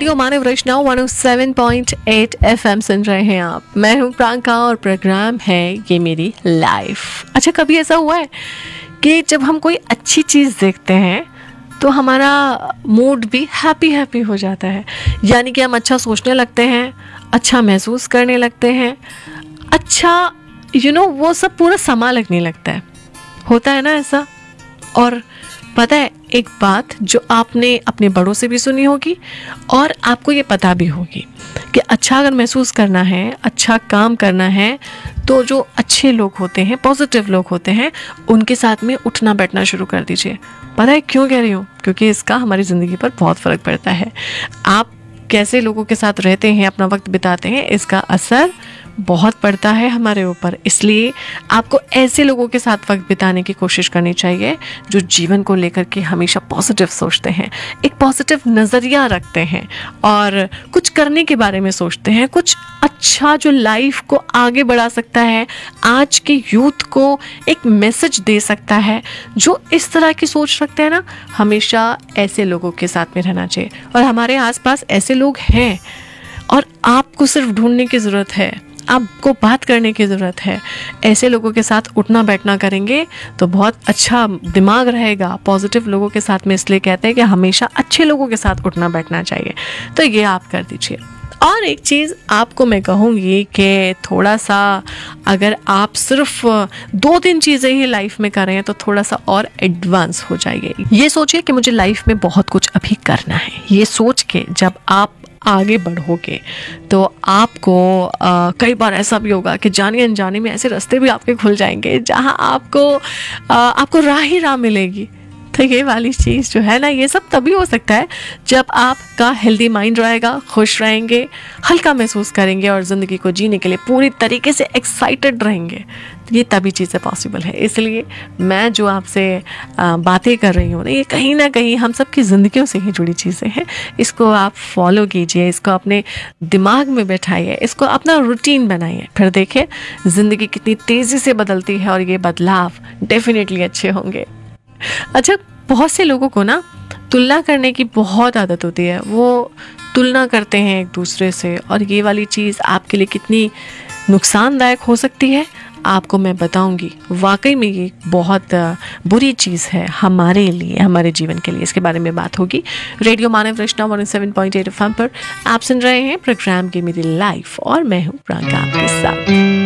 Radio मानव वैष्णव 107.8 FM सुन रहे हैं आप। मैं हूं प्रांका और प्रोग्राम है ये मेरी लाइफ। अच्छा, कभी ऐसा हुआ है कि जब हम कोई अच्छी चीज़ देखते हैं तो हमारा मूड भी हैप्पी हो जाता है, यानी कि हम अच्छा सोचने लगते हैं, अच्छा महसूस करने लगते हैं, अच्छा वो सब पूरा समा लगने लगता है। होता है ना ऐसा। और पता है एक बात जो आपने अपने बड़ों से भी सुनी होगी और आपको ये पता भी होगी कि अच्छा अगर महसूस करना है, अच्छा काम करना है, तो जो अच्छे लोग होते हैं, पॉजिटिव लोग होते हैं, उनके साथ में उठना बैठना शुरू कर दीजिए। पता है क्यों कह रही हूँ? क्योंकि इसका हमारी ज़िंदगी पर बहुत फ़र्क पड़ता है। आप कैसे लोगों के साथ रहते हैं, अपना वक्त बिताते हैं, इसका असर बहुत पड़ता है हमारे ऊपर। इसलिए आपको ऐसे लोगों के साथ वक्त बिताने की कोशिश करनी चाहिए जो जीवन को लेकर के हमेशा पॉजिटिव सोचते हैं, एक पॉजिटिव नज़रिया रखते हैं और कुछ करने के बारे में सोचते हैं, कुछ अच्छा जो लाइफ को आगे बढ़ा सकता है, आज के यूथ को एक मैसेज दे सकता है। जो इस तरह की सोच रखते हैं ना, हमेशा ऐसे लोगों के साथ में रहना चाहिए। और हमारे आसपास ऐसे लोग हैं और आपको सिर्फ ढूंढने की ज़रूरत है, आपको बात करने की ज़रूरत है। ऐसे लोगों के साथ उठना बैठना करेंगे तो बहुत अच्छा दिमाग रहेगा। पॉजिटिव लोगों के साथ में इसलिए कहते हैं कि हमेशा अच्छे लोगों के साथ उठना बैठना चाहिए। तो ये आप कर दीजिए। और एक चीज़ आपको मैं कहूँगी कि थोड़ा सा अगर आप सिर्फ 2-3 चीज़ें ही लाइफ में कर रहे हैं तो थोड़ा सा और एडवांस हो जाइए। ये सोचिए कि मुझे लाइफ में बहुत कुछ अभी करना है। ये सोच के जब आप आगे बढ़ोगे तो आपको कई बार ऐसा भी होगा कि जाने अनजाने में ऐसे रास्ते भी आपके खुल जाएंगे जहां आपको राह ही राह मिलेगी। तो ये वाली चीज़ जो है ना, ये सब तभी हो सकता है जब आपका हेल्दी माइंड रहेगा, खुश रहेंगे, हल्का महसूस करेंगे और ज़िंदगी को जीने के लिए पूरी तरीके से एक्साइटेड रहेंगे। ये तभी चीज़ें पॉसिबल है। इसलिए मैं जो आपसे बातें कर रही हूँ ना, ये कहीं ना कहीं हम सब की ज़िंदगियों से ही जुड़ी चीज़ें हैं। इसको आप फॉलो कीजिए, इसको अपने दिमाग में बैठाइए, इसको अपना रूटीन बनाइए, फिर देखिए ज़िंदगी कितनी तेज़ी से बदलती है और ये बदलाव डेफिनेटली अच्छे होंगे। अच्छा, बहुत से लोगों को ना तुलना करने की बहुत आदत होती है। वो तुलना करते हैं एक दूसरे से और ये वाली चीज़ आपके लिए कितनी नुकसानदायक हो सकती है आपको मैं बताऊंगी। वाकई में ये बहुत बुरी चीज़ है हमारे लिए, हमारे जीवन के लिए। इसके बारे में बात होगी रेडियो मानव वैष्णव 107.8 FM पर। आप सुन रहे हैं प्रोग्राम की मेरी लाइफ और मैं हूँ प्रांका आपके साथ।